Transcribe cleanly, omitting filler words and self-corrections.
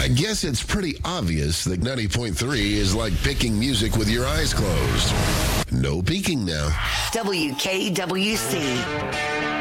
I guess it's pretty obvious that 90.3 is like picking music with your eyes closed. No peeking now. WKWC.